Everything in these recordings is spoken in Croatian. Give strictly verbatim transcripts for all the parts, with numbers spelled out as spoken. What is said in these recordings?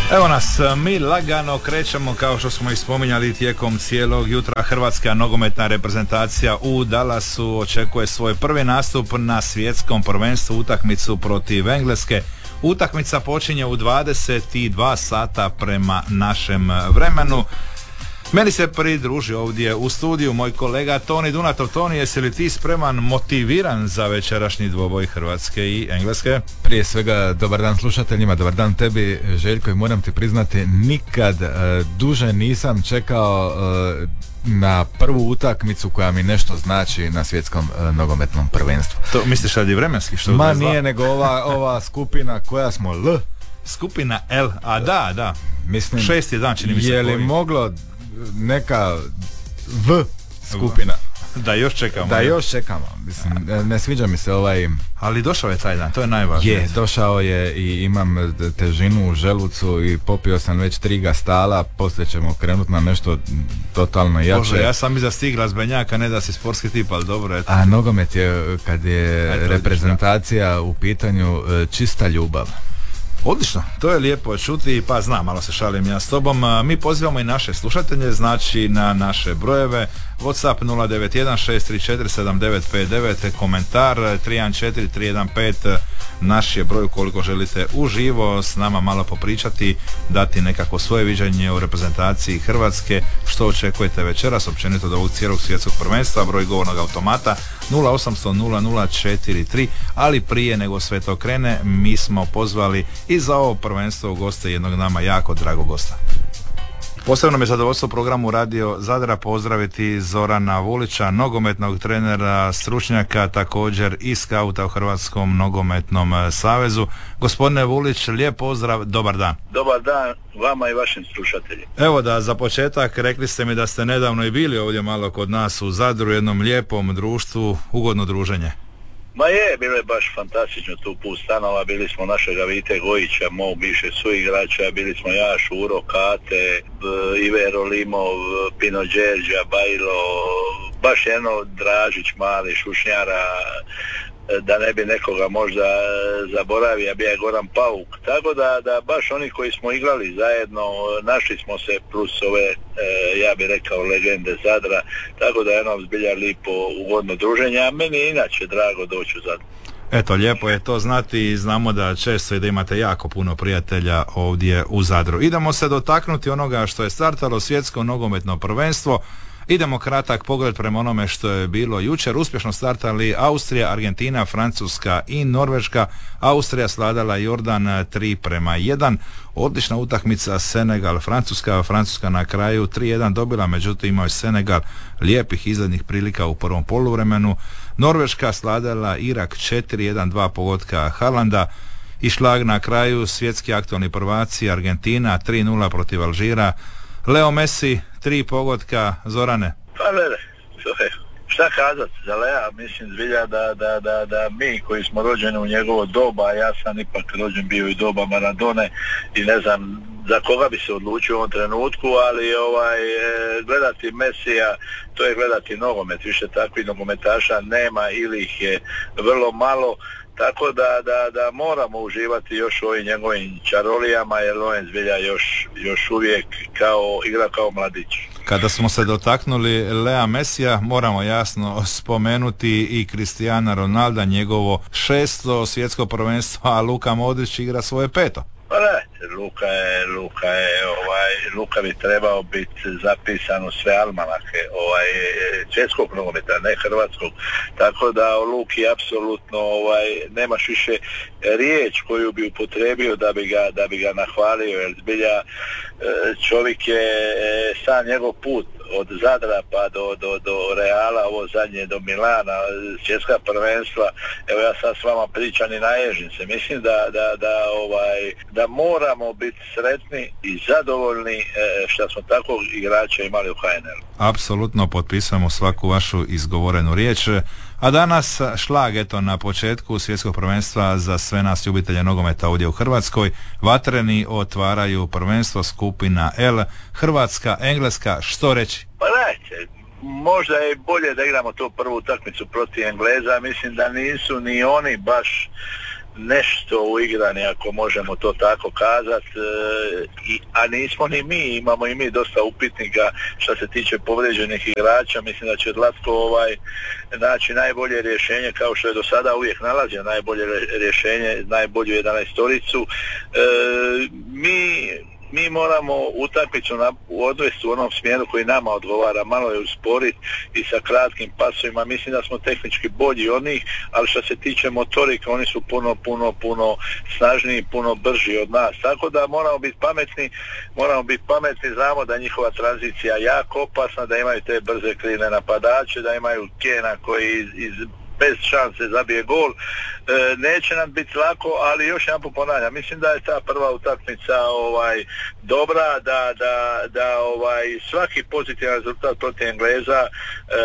Evo nas, mi lagano krećemo, kao što smo ih spominjali tijekom cijelog jutra. Hrvatska nogometna reprezentacija u Dallasu očekuje svoj prvi nastup na svjetskom prvenstvu, utakmicu protiv Engleske. Utakmica počinje u dvadeset dva sata prema našem vremenu. Meni se pridruži ovdje u studiju moj kolega Toni Dunatov. Toni, jesi li ti spreman, motiviran za večerašnji dvoboj Hrvatske i Engleske? Prije svega, dobar dan slušateljima, dobar dan tebi, Željko, i moram ti priznati, nikad uh, duže nisam čekao uh, na prvu utakmicu koja mi nešto znači na svjetskom uh, nogometnom prvenstvu. To misliš radi vremenski? Što Ma nije, nego ova, ova skupina koja smo L. Skupina L, a da, da. Mislim, šesti dan čini mi se. Je li koji moglo neka V skupina? Da još čekamo. Da još čekamo. Mislim, ne sviđa mi se ovaj... Ali došao je taj dan, to je najvažnije. Je, došao je i imam težinu u želucu i popio sam već tri gastala, poslije ćemo krenuti na nešto totalno jače. Bože, ja sam iza stigla zbenjaka, ne da si sportski tip, ali dobro, eto. A nogomet je, kad je eto, reprezentacija u pitanju, čista ljubav. Odlično, to je lijepo čuti, pa znam, malo se šalim ja s tobom. Mi pozivamo i naše slušatelje, znači na naše brojeve WhatsApp nula devet jedan šest tri četiri sedam devet pet devet, komentar tri jedan četiri tri jedan pet, naš je broj ukoliko želite uživo s nama malo popričati, dati nekako svoje viđenje u reprezentaciji Hrvatske, što očekujete večeras, općenito od ovog cijelog svjetskog prvenstva, broj govornog automata nula osam nula nula nula četiri tri, ali prije nego sve to krene, mi smo pozvali i za ovo prvenstvo u goste jednog nama jako dragog gosta. Posebno mi je zadovoljstvo u programu Radio Zadra pozdraviti Zorana Vulića, nogometnog trenera, stručnjaka, također i skauta u Hrvatskom nogometnom savezu. Gospodine Vulić, lijep pozdrav, dobar dan. Dobar dan vama i vašim slušateljima. Evo da, za početak rekli ste mi da ste nedavno i bili ovdje malo kod nas u Zadru, jednom lijepom društvu, ugodno druženje. Ma je, bilo je baš fantastično tu put stanova, bili smo našega Vite Gojića, mog bivšeg suigrača, bili smo ja, Šuro, Kate, Ivero Limov, Pino Đerđa, Bajlo, baš jedno Dražić mali, Šušnjara, da ne bi nekoga možda zaboravio, bio je Goran Pauk, tako da, da baš oni koji smo igrali zajedno, našli smo se plus ove, ja bih rekao, legende Zadra, tako da je jedno zbilja lipo, ugodno druženje, a meni je inače drago doći u Zadru. Eto, lijepo je to znati i znamo da često i da imate jako puno prijatelja ovdje u Zadru. Idemo se dotaknuti onoga što je startalo svjetsko nogometno prvenstvo. Idemo kratak pogled prema onome što je bilo jučer. Uspješno startali Austrija, Argentina, Francuska i Norveška. Austrija sladala Jordan tri prema jedan. Odlična utakmica Senegal, Francuska. Francuska na kraju tri jedan dobila, međutim imao je Senegal lijepih izglednih prilika u prvom poluvremenu. Norveška sladala Irak četiri jedan, dva pogotka Haalanda. I šlag na kraju, svjetski aktualni prvaci Argentina tri nula protiv Alžira. Leo Messi, tri pogotka, Zorane. Pa vele, šta kazat za Lea, mislim zbilja da, da, da, da mi koji smo rođeni u njegovo doba, ja sam ipak rođen bio i doba Maradone i ne znam za koga bi se odlučio u ovom trenutku, ali ovaj gledati Messija, to je gledati nogomet, više takvih nogometaša nema ili ih je vrlo malo. Tako da, da, da moramo uživati još u ovim njegovim čarolijama, jer on je zbilja još, još uvijek kao, igra kao mladić. Kada smo se dotaknuli Lea Messija, moramo jasno spomenuti i Cristiana Ronalda, njegovo šesto svjetsko prvenstvo, a Luka Modrić igra svoje peto. Pa ne, Luka je, Luka je, ovaj, Luka bi trebao biti zapisan u sve almanake, ovaj, svjetskog nogometa, ne hrvatskog, tako da o Luki apsolutno, ovaj, nemaš više riječ koju bi upotrebio da bi ga, da bi ga nahvalio, jer zbilja čovjek je sam njegov put od Zadra pa do, do, do Reala, ovo zadnje do Milana, svjetska prvenstva, evo ja sad s vama pričam i naježim se, mislim da, da, da, ovaj, da moramo biti sretni i zadovoljni što smo takvog igrača imali u H N L. Apsolutno potpisujemo svaku vašu izgovorenu riječ. A danas šlag, eto, na početku svjetskog prvenstva za sve nas ljubitelje nogometa ovdje u Hrvatskoj. Vatreni otvaraju prvenstvo skupina L, Hrvatska, Engleska, što reći? Pa dajte, možda je bolje da igramo tu prvu utakmicu protiv Engleza, mislim da nisu ni oni baš nešto uigrani, ako možemo to tako kazati, e, a nismo ni mi, imamo i mi dosta upitnika što se tiče povrijeđenih igrača. Mislim da će Zlatko ovaj naći najbolje rješenje, kao što je do sada uvijek nalazio najbolje rješenje, najbolju jedanaestoricu. E, mi Mi moramo utakmicu odvesti u onom smjeru koji nama odgovara, malo je usporiti i sa kratkim pasovima. Mislim da smo tehnički bolji od njih, ali što se tiče motorika, oni su puno, puno, puno snažniji, puno brži od nas. Tako da moramo biti pametni, moramo biti pametni, znamo da je njihova tranzicija jako opasna, da imaju te brze krivne napadače, da imaju Kena koji iz, iz bez šanse zabije gol. E, neće nam biti lako, ali još jedan ponavljam, mislim da je ta prva utakmica ovaj dobra, da, da, da ovaj svaki pozitivan rezultat protiv Engleza e,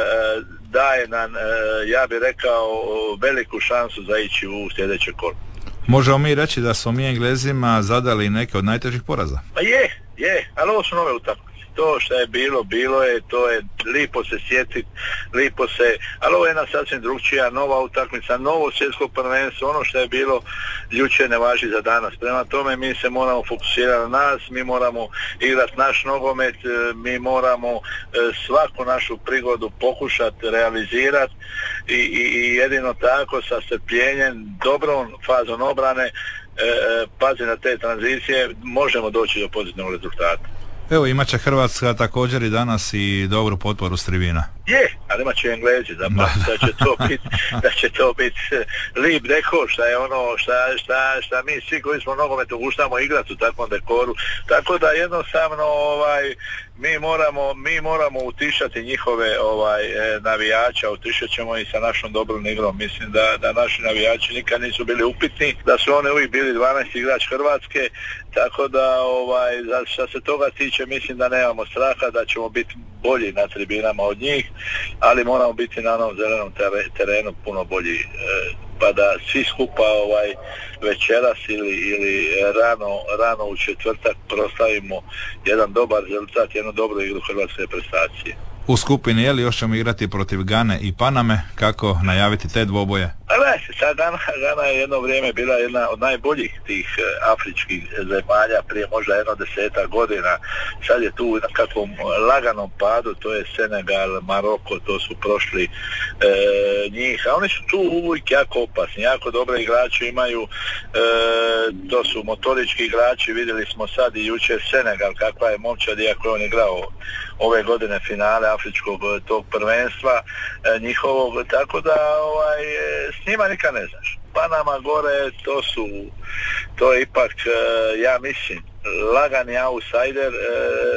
daje nam, e, ja bih rekao, veliku šansu za ići u sljedeće kolo. Možemo mi reći da smo mi Englezima zadali neke od najtežih poraza? Pa je, je, ali ovo su nove utakmice. To što je bilo, bilo je, to je lipo se sjetiti, lipo se, ali ovo je jedna sasvim drugčija, nova utakmica, novo svjetsko prvenstvo, ono što je bilo jučer ne važi za danas. Prema tome mi se moramo fokusirati na nas, mi moramo igrati naš nogomet, mi moramo svaku našu prigodu pokušati realizirati i, i, i jedino tako sa strpljenjem, dobrom fazom obrane, e, pazi na te tranzicije, možemo doći do pozitivnog rezultata. Evo, imat će Hrvatska također i danas i dobru potporu s tribina. Je, ali imat će Englezi, zapravo, da, da će to biti, da će to biti lip dekor, šta je ono, šta, šta, šta mi svi koji smo nogometu guštamo igrati u takvom dekoru, tako da jednostavno ovaj, mi moramo, mi moramo utišati njihove ovaj, navijača, utišat ćemo i sa našom dobrom igrom. Mislim da, da naši navijači nikad nisu bili upitni, da su oni uvijek bili dvanaesti igrač Hrvatske, tako da ovaj, što se toga tiče, mislim da nemamo straha, da ćemo biti bolji na tribinama od njih, ali moramo biti na onom zelenom terenu puno bolji, pa da svi skupa ovaj večeras ili, ili rano, rano u četvrtak proslavimo jedan dobar rezultat, jednu dobru igru hrvatske reprezentacije. U skupini, je li još ćemo igrati protiv Gane i Paname, kako najaviti te dvoboje? Gledajte, sad Gana, Gana je jedno vrijeme bila jedna od najboljih tih uh, afričkih zemalja prije možda jedno deseta godina. Sad je tu u nekakvom laganom padu, to je Senegal, Maroko, to su prošli e, njih, a oni su tu uvijek jako opasni, jako dobre igrače imaju, e, to su motorički igrači, vidjeli smo sad i jučer Senegal, kakva je momčad, iako je on igrao ove godine finale afričkog tog prvenstva e, njihovog, tako da ovaj, s njima nikad ne znaš. Panama gore, to su, to je ipak, e, ja mislim, lagani outsider e,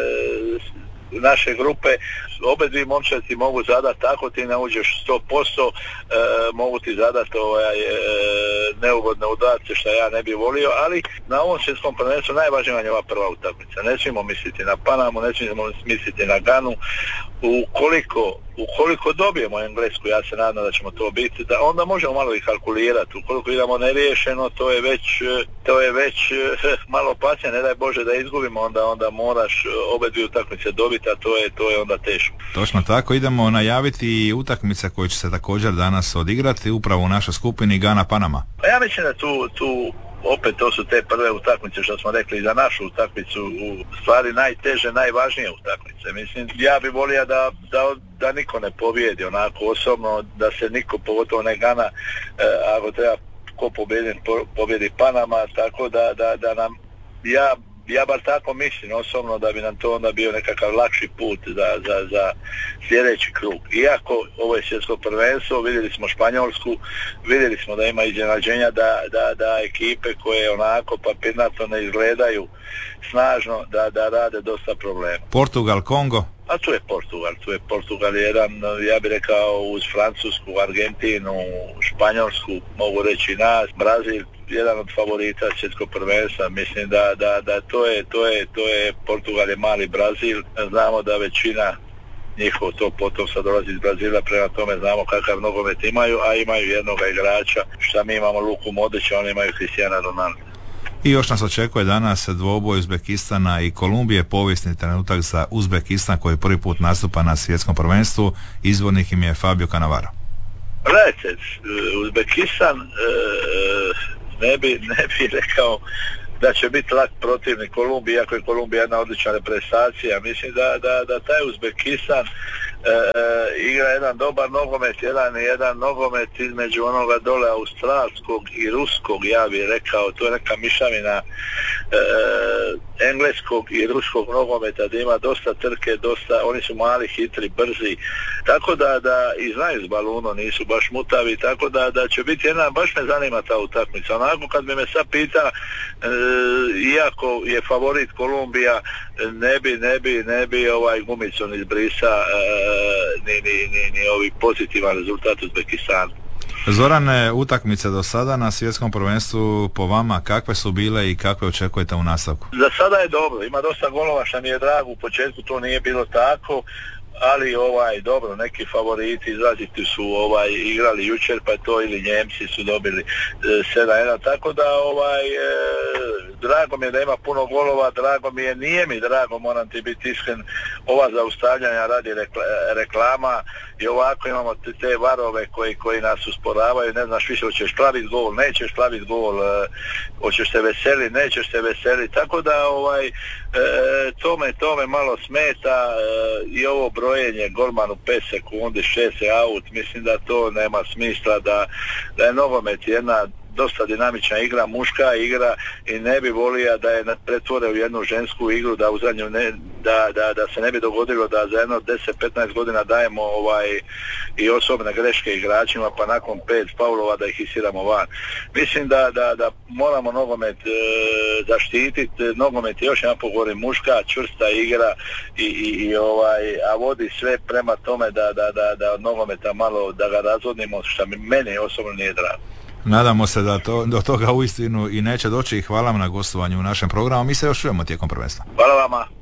naše grupe. Obe dvije momčadi mogu zadati, ako ti ne uđeš sto posto, e, mogu ti zadati ovaj, e, neugodne udarce, što ja ne bih volio, ali na ovom svjetskom prvenstvu najvažnija je ova prva utakmica. Ne smijemo misliti na Panamu, ne smijemo misliti na Ganu. Ukoliko, ukoliko dobijemo Englesku, ja se nadam da ćemo to biti, da onda možemo malo i kalkulirati. Ukoliko idemo neriješeno, to je već, to je već malo opasnije, ne daj Bože da izgubimo, onda, onda moraš obe dvije utakmice dobiti, a to je, to je onda teško. Točno tako, idemo najaviti i utakmice koje će se također danas odigrati upravo u našoj skupini Gana-Panama. Pa ja mislim da tu, tu opet to su te prve utakmice što smo rekli za našu utakmicu, u stvari najteže, najvažnije utakmice. Mislim, ja bih volio da, da, da niko ne pobijedi onako osobno, da se niko, pogotovo ne Gana, eh, ako treba ko pobjedi, po, pobjedi Panama, tako da, da, da nam, ja Ja bar tako mislim osobno da bi nam to onda bio nekakav lakši put za, za, za sljedeći krug. Iako ovo je svjetsko prvenstvo, vidjeli smo Španjolsku, vidjeli smo da ima iznenađenja da, da, da ekipe koje onako papirnato ne izgledaju snažno, da, da rade dosta problema. Portugal, Kongo? A tu je Portugal, tu je Portugal jedan, ja bih rekao, uz Francusku, Argentinu, Španjolsku, mogu reći nas, Brazil, jedan od favorita svjetskog prvenstva. Mislim da, da, da to je, to je, to je, Portugal je mali Brazil, znamo da većina njihov to potomstva dolazi iz Brazila, prema tome znamo kakav nogomet imaju, a imaju jednog igrača, šta mi imamo Luku Modrića, oni imaju Cristiana Ronaldo. I još nas očekuje danas dvoboj Uzbekistana i Kolumbije, povijesni trenutak za Uzbekistan koji prvi put nastupa na svjetskom prvenstvu, izvornik im je Fabio Cannavaro. Gledajte, Uzbekistan, e, ne bi, ne bi rekao da će biti lak protivnik Kolumbije, iako je Kolumbija jedna odlična reprezentacija. Mislim da, da, da taj Uzbekistan E, igra jedan dobar nogomet, jedan jedan nogomet između onoga dole australskog i ruskog, ja bih rekao, to je neka mišavina e, engleskog i ruskog nogometa, da ima dosta trke, dosta, oni su mali, hitri, brzi, tako da, da i znaju s balunom, nisu baš mutavi, tako da, da će biti jedna, baš me zanima ta utakmica. Onako kad bi me sad pita, e, iako je favorit Kolumbija, ne bi, ne bi, ne bi ovaj gumicom izbrisa e, Ni, ni, ni, ni ovi pozitivan rezultat Uzbekistana. Zorane, utakmice do sada na svjetskom prvenstvu po vama kakve su bile i kakve očekujete u nastavku? Za sada je dobro, ima dosta golova, što mi je drago, u početku to nije bilo tako, ali ovaj dobro, neki favoriti izraziti su ovaj igrali jučer, pa to ili Njemci su dobili sedam jedan, tako da ovaj e, drago mi je da ima puno golova, drago mi je, nije mi drago, moram ti biti iskren, ova zaustavljanja radi rekla, reklama i ovako imamo te, te varove koji, koji nas usporavaju, ne znaš više hoćeš slaviti gol, nećeš slaviti gol, e, hoćeš se veseliti, nećeš se veseliti, tako da ovaj e, to me, to me malo smeta e, i ovo brojenje golman u pet sekundi, šest je out, mislim da to nema smisla, da, da je nogomet jedna dosta dinamična igra, muška igra i ne bi volio da je pretvore u jednu žensku igru, da u zadnju ne, da, da, da se ne bi dogodilo da za jedno deset petnaest godina dajemo ovaj i osobne greške igračima, pa nakon pet faulova da ih isiramo van. Mislim da, da, da moramo nogomet e, zaštititi, nogomet je još jedan pogovorim muška, čvrsta igra i, i, i ovaj, a vodi sve prema tome da, da, da, da od nogometa malo da ga razvodnimo, što mi meni osobno nije drago. Nadamo se da to, do toga uistinu i neće doći i hvala vam na gostovanju u našem programu. Mi se još čujemo tijekom prvenstva. Hvala vama.